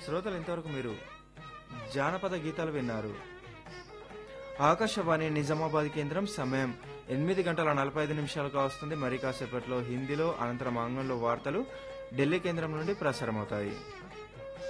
శ్రోతలు ఇంతవరకు మీరు జానపద గీతాలు విన్నారు. ఆకాశవాణి నిజామాబాద్ కేంద్రం సమయం 8:45 వస్తుంది. మరి కాసేపట్లో హిందీలో, అనంతరం ఆంగ్లంలో వార్తలు ఢిల్లీ కేంద్రం నుండి ప్రసారమవుతాయి.